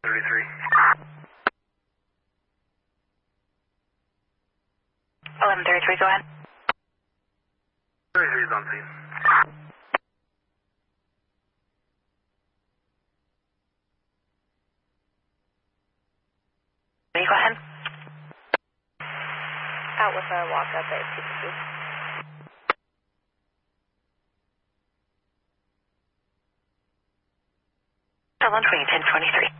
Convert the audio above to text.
33. 1133, go ahead. 33 is on scene. Go ahead. Out with a walk up at TPC. Hold on, 1023.